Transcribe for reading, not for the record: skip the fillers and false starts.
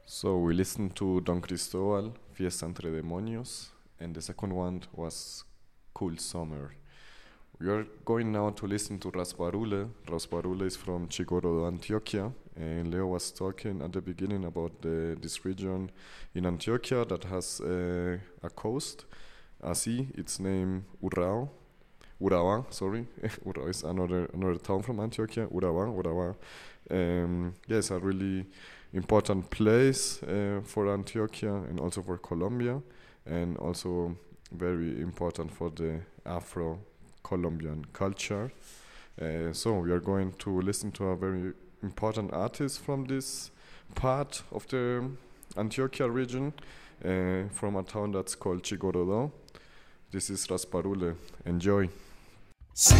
So we listened to Don Cristobal, Fiesta entre Demonios, and the second one was Cool Summer. We are going now to listen to Rasparule. Rasparule is from Chicorodo, Antioquia, and Leo was talking at the beginning about this region in Antioquia that has a coast, a sea. It's named Urrao. Urabá, sorry. Urabá is another town from Antioquia. Urabá. Yes, a really important place for Antioquia and also for Colombia, and also very important for the Afro-Colombian culture. So we are going to listen to a very important artist from this part of the Antioquia region, from a town that's called Chicorodo. This is Rasparule. Enjoy.